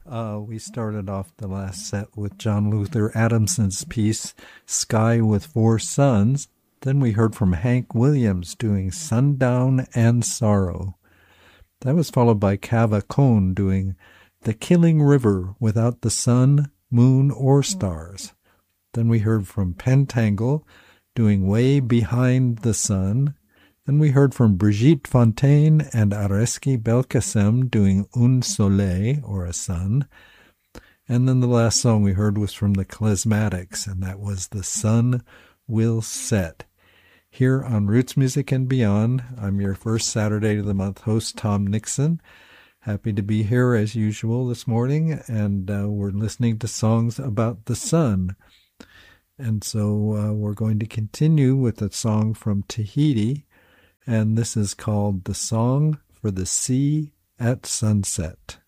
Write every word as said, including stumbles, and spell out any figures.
Uh, we started off the last set with John Luther Adamson's piece, Sky with Four Suns. Then we heard from Hank Williams doing Sundown and Sorrow. That was followed by Cava Cone doing The Killing River Without the Sun, Moon, or Stars. Then we heard from Pentangle doing Way Behind the Sun. Then we heard from Brigitte Fontaine and Areski Belkacem doing Un Soleil, or a Sun. And then the last song we heard was from the Klezmatics, and that was The Sun Will Set. Here on Roots Music and Beyond, I'm your first Saturday of the month host, Tom Nixon. Happy to be here as usual this morning, and uh, we're listening to songs about the sun. And so uh, we're going to continue with a song from Tahiti, and this is called The Song for the Sea at Sunset.